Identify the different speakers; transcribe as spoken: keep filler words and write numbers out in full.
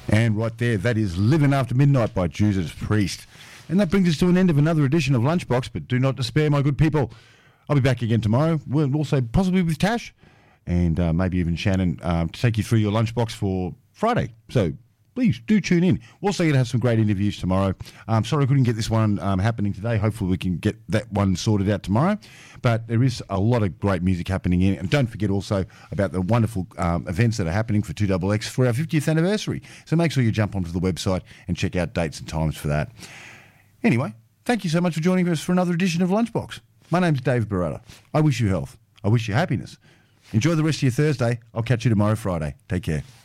Speaker 1: And right there, that is Living After Midnight by Judas Priest. And that brings us to an end of another edition of Lunchbox, but do not despair, my good people. I'll be back again tomorrow. We'll also possibly with Tash and uh, maybe even Shannon um, to take you through your Lunchbox for Friday. So please do tune in. We're also going to have some great interviews tomorrow. I'm um, sorry I couldn't get this one um, happening today. Hopefully we can get that one sorted out tomorrow. But there is a lot of great music happening in it. And don't forget also about the wonderful um, events that are happening for two X X for our fiftieth anniversary. So make sure you jump onto the website and check out dates and times for that. Anyway, thank you so much for joining us for another edition of Lunchbox. My name's Dave Barata. I wish you health. I wish you happiness. Enjoy the rest of your Thursday. I'll catch you tomorrow, Friday. Take care.